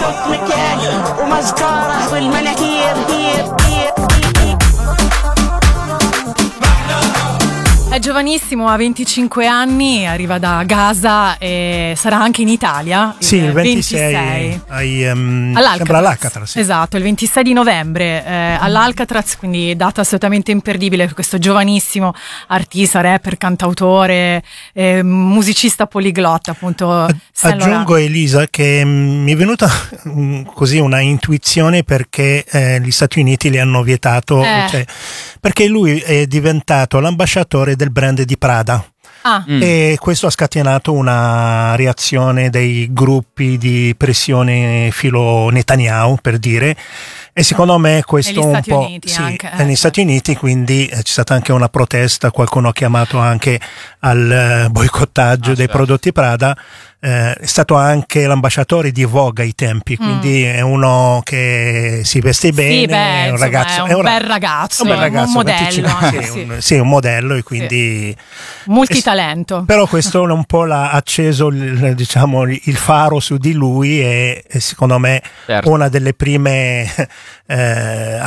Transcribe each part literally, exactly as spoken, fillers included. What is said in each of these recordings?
بحط مكياج ومسكرة والمناكير هير هير. È giovanissimo, ha venticinque anni, arriva da Gaza e sarà anche in Italia. Sì, il ventisei, ventisei. Ai, um, all'Alcatraz. Sembra all'Alcatraz. Sì. Esatto, il ventisei di novembre eh, all'Alcatraz, quindi data assolutamente imperdibile per questo giovanissimo artista, rapper, cantautore, eh, musicista poliglotta, appunto. Aggiungo, Elisa, che mh, mi è venuta mh, così una intuizione perché eh, gli Stati Uniti li hanno vietato, eh. cioè, perché lui è diventato l'ambasciatore del brand di Prada. Ah. Mm. E questo ha scatenato una reazione dei gruppi di pressione filo Netanyahu, per dire, e secondo me questo negli un Stati po' Uniti sì, anche, eh. negli Stati Uniti, quindi c'è stata anche una protesta, qualcuno ha chiamato anche al boicottaggio ah, dei certo. prodotti Prada. Eh, è stato anche l'ambasciatore di Vogue ai tempi, quindi mm. è uno che si veste bene, sì, beh, è un insomma, ragazzo, è un, è un bel ragazzo, un, bel ragazzo, un modello, venticinque, sì, sì. Un, sì, un modello, e quindi sì. multitalento. Però questo un po' l'ha acceso il, diciamo, il faro su di lui, e, e secondo me certo. una delle prime eh,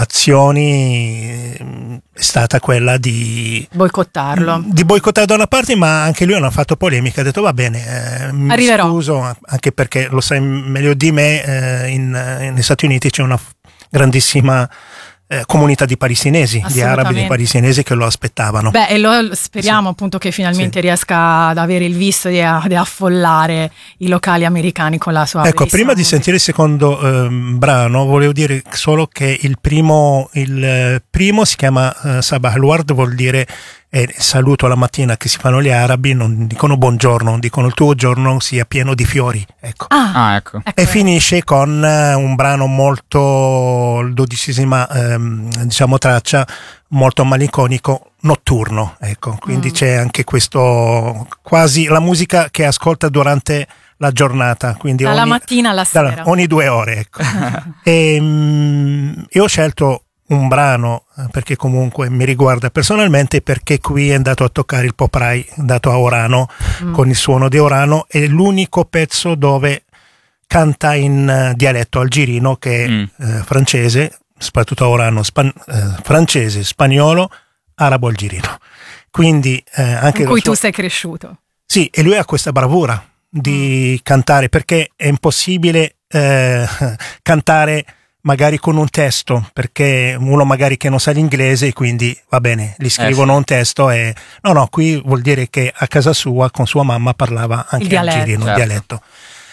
azioni è stata quella di boicottarlo, di boicottare da una parte, ma anche lui non ha fatto polemica, ha detto va bene, eh, mi arriverò. Scuso, anche perché lo sai meglio di me, eh, in, negli Stati Uniti c'è una grandissima eh, comunità di palestinesi, di arabi di palestinesi che lo aspettavano. Beh, e lo speriamo sì. appunto che finalmente sì. riesca ad avere il visto di, di affollare i locali americani con la sua ecco, prima di musica. sentire il secondo eh, brano volevo dire solo che il primo il primo si chiama uh, Sabah al-Ward, vuol dire e saluto alla mattina che si fanno gli arabi, non dicono buongiorno, dicono il tuo giorno sia pieno di fiori, ecco. Ah, ah ecco. E ecco. Finisce con uh, un brano molto, dodicesima ehm, diciamo traccia, molto malinconico, notturno, ecco, quindi mm. c'è anche questo, quasi la musica che ascolta durante la giornata, quindi dalla ogni, mattina alla sera, dalla, ogni due ore, ecco. e, mh, io ho scelto un brano perché comunque mi riguarda personalmente, perché qui è andato a toccare il pop Rai, dato a Orano mm. con il suono di Orano, è l'unico pezzo dove canta in uh, dialetto algerino, che è mm. eh, francese, soprattutto a Orano, span- eh, francese, spagnolo, arabo algerino, quindi eh, anche con cui suo... tu sei cresciuto. Sì, e lui ha questa bravura di mm. cantare, perché è impossibile eh, cantare magari con un testo, perché uno magari che non sa l'inglese, quindi va bene, gli scrivono eh sì. un testo, e no no, qui vuol dire che a casa sua con sua mamma parlava anche il algerino, certo. il dialetto,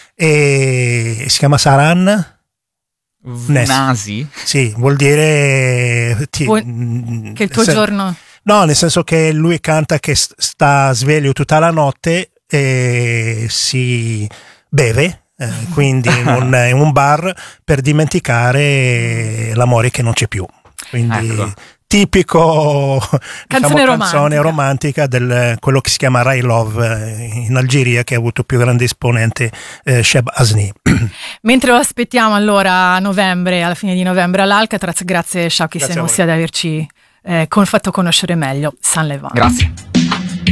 e si chiama Saran Nasi? Sì, vuol dire ti, Vuoi, che il tuo se, giorno no, nel senso che lui canta che sta sveglio tutta la notte e si beve, Eh, quindi in un, in un bar, per dimenticare l'amore che non c'è più, quindi ecco. tipico canzone, diciamo, romantica. canzone romantica del quello che si chiama Rai Love in Algeria, che ha avuto più grande esponente eh, Sheb Asni. Mentre lo aspettiamo allora a novembre, alla fine di novembre all'Alcatraz, grazie Shauki Senussi ad averci eh, con, fatto conoscere meglio Saint Levant. Grazie.